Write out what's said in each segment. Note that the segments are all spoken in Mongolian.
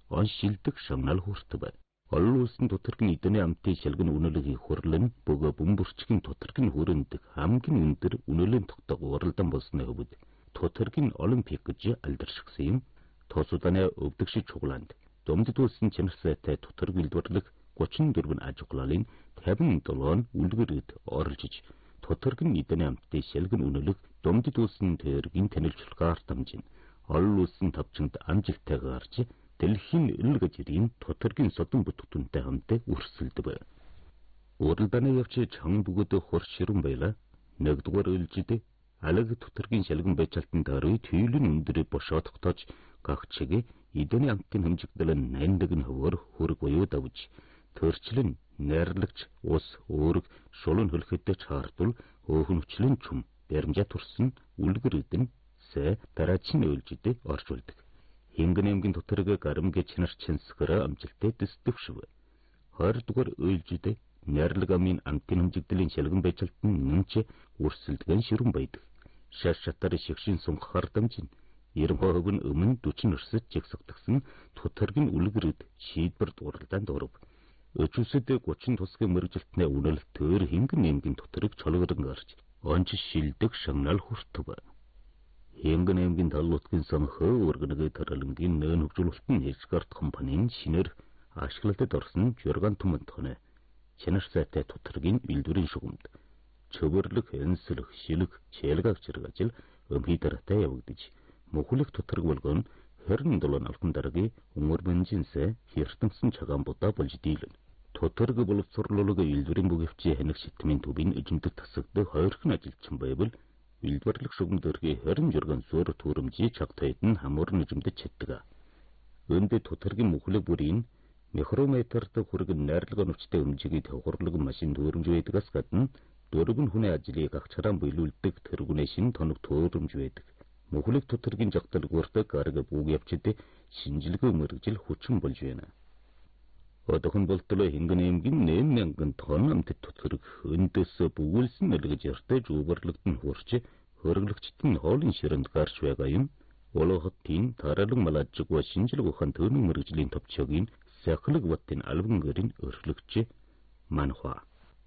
он шилдэг шагнал хүртв. Олон улсын тутаргийн эдний амтын шалгын үнэлгийг хурлан бөгөө бөмбөрчгийн тутаргийн хүрээнд хамгийн өндөр үнэлийн тогтоог уралдан болсны хувьд тутаргийн олимпик гэж алдаршсан юм. Тосуданы өвдөгши чуглаанд домдод улсын чанар сайтай тутарг илдвэрлэх 34 аж ахуйлын 57 үлгэрүүд оролцож тутаргийн эдний амтын шалгын үнэлэг домдод улсын тэргийн танилцуулгаар дамжин олон улсын тавчинд амжилттайгаар гарч дэлхийн элгажирийн тутаргийн содон бүтээгдэхүүнтэй хамт өрсөлдөв. Уралдааны явж чан бүгд хурц ширэн байла. Нэгдүгээр ээлжид алаг тутаргийн шалган байцаалтын даруй түйлийн өндөр бошоо тогтоож гагчиг эдний амтын хэмжигдэл 81 хувиар хүрэг буюу давж төрчлэн найрлагч ус өөрөг шулуун хөлхөдөө чаардвал өөхөн хүчлийн чум баримжаа турсан үлгэрүүдэн сэ дараагийн ээлжид орчуулдаг. Хингэн аймгийн тутарг гарамгийн чанар чинсгэр амжилттай дэсдэгшв. 20 дугаар ээлжид найрлаг амын амтын хэмжигдэлийн шалган байцаалтын нэмж өрсөлдгөн ширэн байдаг. Шаш шатар шигшин сунгахаар дамжин 90% нь өмнө 40 өрсөд жигсэгдсэн тутаргийн үлгэрүүд шийдвэр уралдаанд оров. Өчүүсэд 30 тусгийн мэрэгжилтний үнэл төр хингэн аймгийн тутарг чологрон гарч онч шилдэг шагнал хүртв. Хингэн аймгийн талуутгийн санхүү өргөнөг таралангийн нэн хөгжүүлэлтэн хэлжгарт компанийн шинээр ашиглалтад орсон журган түмэнтхонэ чанар сайтай тутаргийн илдвэрийн шугамд чөвөрлөг энслэх шилэг чэлгаг чиргажил өмхийдэртэй явагдаж мөхөлөх тутарг болгон 27 алхан дараагийн өмөр бензинсэ хертэнсэн чагаан будаа болж дийлэн. Тутарг боловсруулаг илдвэрийн бүгэвчийн ханиг шитмийн төвийн эжимтэд тасагд хоёрхан ажилчин байвал илдвэрлэх шугамдэргийн 20 журган зөөр төрөмжий чагтайд нь хамуурн эжимтэд чатдаг. Өндө тутаргийн мөхөлөг бүрийн микрометрт хүргэн найрлага нүчтэй өмжигийг хурдлаг машин төрөмж байдагаас гадна дөрвөн хүний ажлыг агчаран биелүүлдэг тэргүүний шин тоног төрөмж байдаг. Мөхөлөг тутаргийн жагтал гурдаг арга бүг явчид шинжилгээ мэрэгжил хүчин болж байна. Одохон болтолоо хингэн аймгийн 8000 тонн амт тутарг өндөс бүгүүлсэн нэлгэж яртай жүүбэрлэгдэн хурч хөрөглөгчд нь хоолын ширэнд гарч байгаа юм. Олохотын таралан малажиг ва шинжилгээ ухаан төрийн мэрэгжлийн төвчөгийн сахилэг баттын албан гэрийн өршлөгч манхва.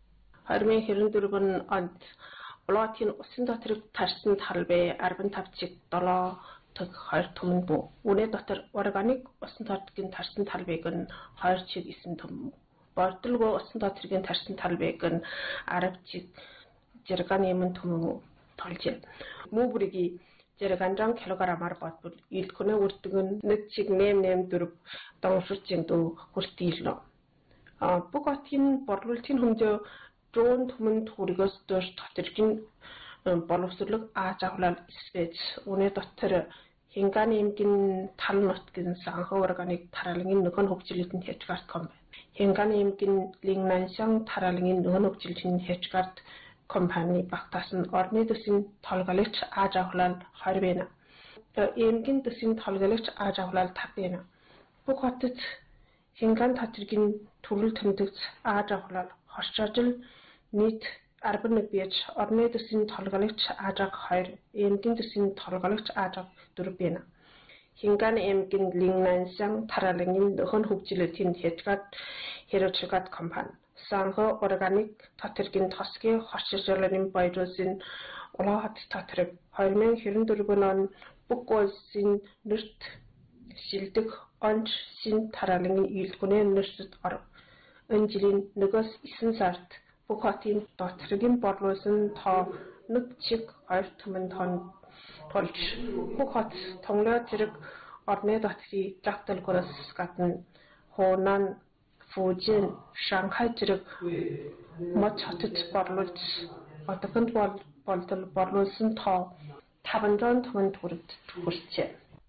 2024 онд Улаатын усан доторыг тарсан талбай 15-7 таг 2 түмэн бүү. Үүний дотор органик усан доторгийн тарсан талбайг нь 2 чиг 9 түмэн. Бордолгоо усан доторгийн тарсан талбайг нь 10 чиг жирган юм түмэн толж. Мөбүргийн жирган 100 кг-аар бодвол илтгэнэ үрдэг нь 1 чиг 884 доншурчин дүү хүртийлнэ. Бүх хотын борлуулалтын хөмжөө Жон түмэн төргөөс дөш тотэргийн боловсруулах ааж авлал эсвэж үнэ дотор хинганы эмгэн тал нутгийн санхүү органик тараалгын нөхөн хөгжлөлтөнд хязгаарт ком байна. Хинганы эмгэн лингнаншан тараалгын нөхөн хөгжлөлтөнд хязгаарт компани багтаас нь орны төсвийн толгойлогч ааж авлал 20 байна. Эмгэн төсвийн толгойлогч ааж авлал 5 байна. Бүх хотод хинган татваргийн төрөл тэмдэгц ааж авлал хорчоожил нийт 11 бияж орны төсвийн толгойлогч аажаг 2, эмгэн төсвийн толгойлогч аажаг 4 байна. Хинган эмгэн лингнаншан тараалгын нөхөн хөгжлөлтөнд хязгаарт хэрэгжүүлэх компани санхүү органик татваргийн тосгийн хорчоожлын баяруулсан Улаат татрыг 2024 он бүх улсын нэрт шилдэг онц шин тараалгын илтгэнэ нэрсэд оров. Энэ жилийн 9 сард бүх хотын доторгийн борлуулсан тоо 1 чиг 2 түмэн тонн болж бүх хот тонлоо зэрэг орны доторгийн жагталгуураас гадна Хунан, Фужин, Шанхай зэрэг мод хотод борлуулж одохонд борлуулсан тоо 500 түмэн төгрөгт хүрчээ.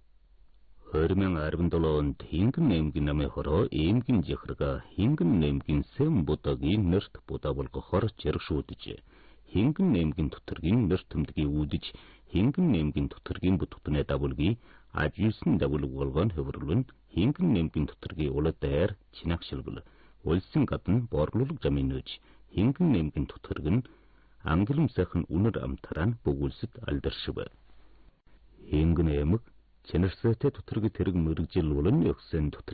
2017 онд хингэн аймгийн намын хороо эмгэн жихрага хингэн аймгийн сэм будагийн нэрт будаа болгохоор зэрэгшүүдэж хингэн аймгийн тутаргийн нэрт тэмдгийг үүдэж хингэн аймгийн тутаргийн бүтээгдэхүүнээ дагуулгын ажиулсан дагуулг болгон хөвөрлөн хингэн аймгийн тутаргийн улад даяар чинагшилбэл улсын гадна борлуулах замын нөөж хингэн аймгийн тутарг нь ангилам сайхан үнэр амтараа бүгүүлсэд алдаршив. Хингэн аймаг Чанарсайтай тутарг тэрэг мэрэгжил болон өгсөн